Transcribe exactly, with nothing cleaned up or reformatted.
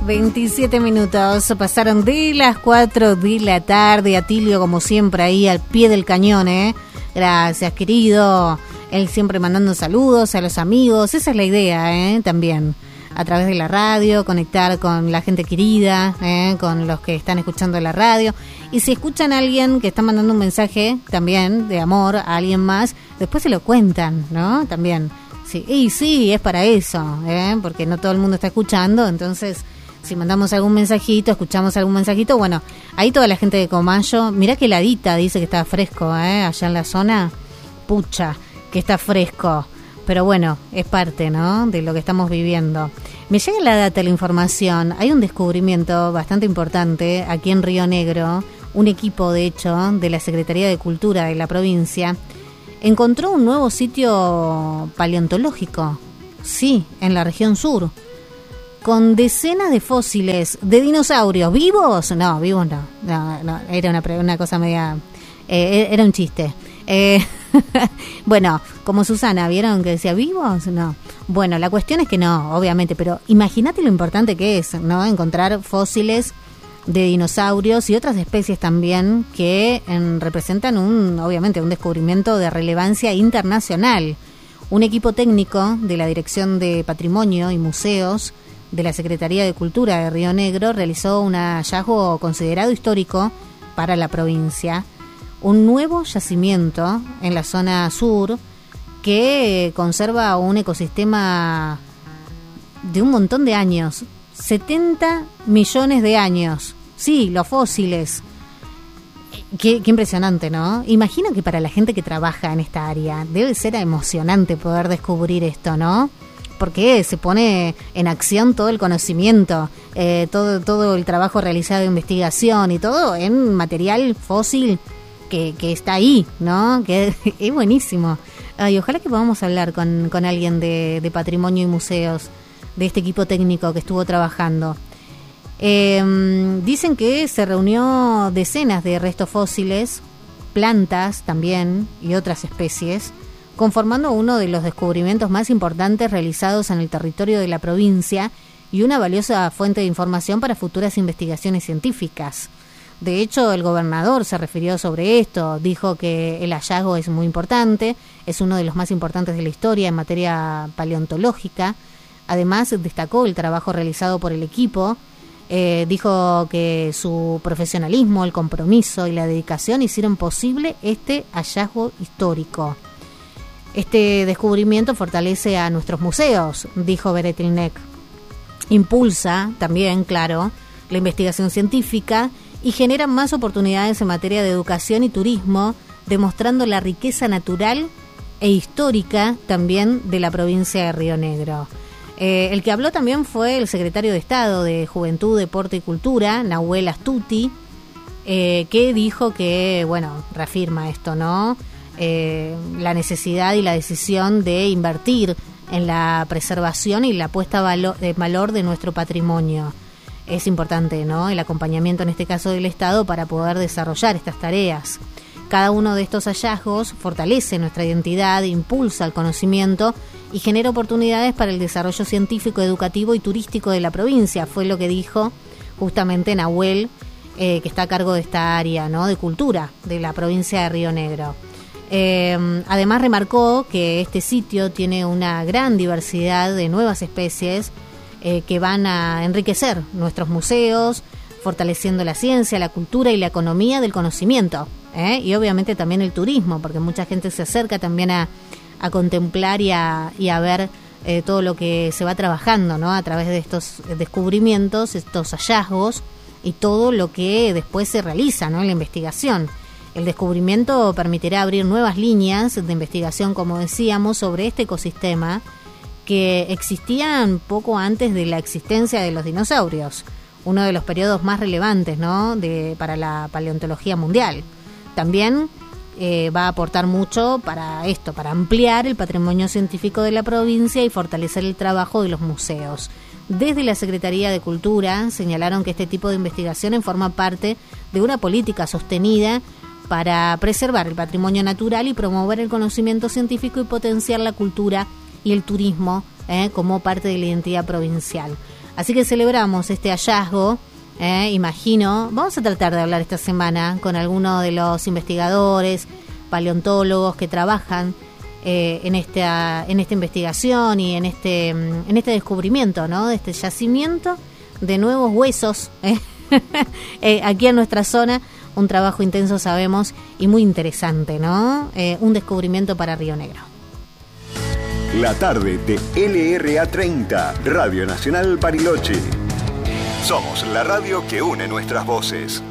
veintisiete minutos pasaron de las cuatro de la tarde. Atilio, como siempre, ahí al pie del cañón, ¿eh? Gracias, querido. Él siempre mandando saludos a los amigos. Esa es la idea, ¿eh? También a través de la radio, conectar con la gente querida, ¿eh? Con los que están escuchando la radio. Y si escuchan a alguien que está mandando un mensaje también de amor a alguien más, después se lo cuentan, ¿no? También. Sí, y sí, es para eso, ¿eh? Porque no todo el mundo está escuchando, entonces si mandamos algún mensajito, escuchamos algún mensajito, bueno, ahí toda la gente de Comayo, mirá que heladita, dice que está fresco, ¿eh? Allá en la zona, pucha, que está fresco, pero bueno, es parte, ¿no?, de lo que estamos viviendo. Me llega la data, la información, hay un descubrimiento bastante importante aquí en Río Negro, un equipo, de hecho, de la Secretaría de Cultura de la provincia, encontró un nuevo sitio paleontológico, sí, en la región sur, con decenas de fósiles de dinosaurios vivos. No, vivos no, no, no era una, una cosa media, eh, era un chiste. Eh, bueno, como Susana, ¿vieron que decía vivos? No. Bueno, la cuestión es que no, obviamente, pero imagínate lo importante que es, ¿no?, encontrar fósiles de dinosaurios y otras especies también que en, representan un, obviamente, un descubrimiento de relevancia internacional. Un equipo técnico de la Dirección de Patrimonio y Museos de la Secretaría de Cultura de Río Negro realizó un hallazgo considerado histórico para la provincia, un nuevo yacimiento en la zona sur que conserva un ecosistema de un montón de años, setenta millones de años. Sí, los fósiles. Qué, qué impresionante, ¿no? Imagino que para la gente que trabaja en esta área debe ser emocionante poder descubrir esto, ¿no? Porque se pone en acción todo el conocimiento, eh, todo, todo el trabajo realizado de investigación y todo en material fósil que, que está ahí, ¿no? Que es buenísimo. Ay, ojalá que podamos hablar con, con alguien de, de patrimonio y museos, de este equipo técnico que estuvo trabajando. Eh, dicen que se reunió decenas de restos fósiles, plantas también y otras especies, conformando uno de los descubrimientos más importantes realizados en el territorio de la provincia y una valiosa fuente de información para futuras investigaciones científicas. De hecho, el gobernador se refirió sobre esto, dijo que el hallazgo es muy importante, es uno de los más importantes de la historia en materia paleontológica. Además, destacó el trabajo realizado por el equipo. Eh, dijo que su profesionalismo, el compromiso y la dedicación hicieron posible este hallazgo histórico. Este descubrimiento fortalece a nuestros museos, dijo Beretilnec. Impulsa también, claro, la investigación científica y genera más oportunidades en materia de educación y turismo, demostrando la riqueza natural e histórica también de la provincia de Río Negro. Eh, el que habló también fue el secretario de Estado de Juventud, Deporte y Cultura, Nahuel Astuti, eh, que dijo que, bueno, reafirma esto, ¿no? Eh, la necesidad y la decisión de invertir en la preservación y la puesta valo- de valor de nuestro patrimonio. Es importante, ¿no?, el acompañamiento, en este caso del Estado, para poder desarrollar estas tareas. Cada uno de estos hallazgos fortalece nuestra identidad, impulsa el conocimiento y genera oportunidades para el desarrollo científico, educativo y turístico de la provincia. Fue lo que dijo justamente Nahuel, eh, que está a cargo de esta área, ¿no?, de cultura de la provincia de Río Negro. Eh, además remarcó que este sitio tiene una gran diversidad de nuevas especies eh, que van a enriquecer nuestros museos, fortaleciendo la ciencia, la cultura y la economía del conocimiento, ¿eh? Y obviamente también el turismo, porque mucha gente se acerca también a, a contemplar y a, y a ver eh, todo lo que se va trabajando, ¿no?, a través de estos descubrimientos, estos hallazgos y todo lo que después se realiza, ¿no?, en la investigación. El descubrimiento permitirá abrir nuevas líneas de investigación, como decíamos, sobre este ecosistema que existían poco antes de la existencia de los dinosaurios, uno de los periodos más relevantes, ¿no?, de, para la paleontología mundial. También eh, va a aportar mucho para esto, para ampliar el patrimonio científico de la provincia y fortalecer el trabajo de los museos. Desde la Secretaría de Cultura señalaron que este tipo de investigaciones forma parte de una política sostenida para preservar el patrimonio natural y promover el conocimiento científico y potenciar la cultura y el turismo eh, como parte de la identidad provincial. Así que celebramos este hallazgo, eh, imagino. Vamos a tratar de hablar esta semana con alguno de los investigadores, paleontólogos que trabajan eh, en esta en esta investigación y en este en este descubrimiento, ¿no? De este yacimiento de nuevos huesos eh, eh, aquí en nuestra zona. Un trabajo intenso, sabemos, y muy interesante, ¿no? Eh, un descubrimiento para Río Negro. La tarde de L R A treinta, Radio Nacional Bariloche. Somos la radio que une nuestras voces.